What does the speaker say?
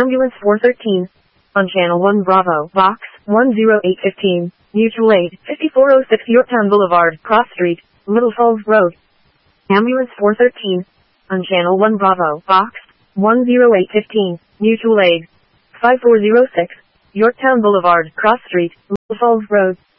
Ambulance 413. On Channel 1 Bravo, Box 10815. Mutual Aid, 5406 Yorktown Boulevard, Cross Street, Little Falls Road. Ambulance 413. On Channel 1 Bravo, Box 10815. Mutual Aid, 5406. Yorktown Boulevard, Cross Street, Little Falls Road.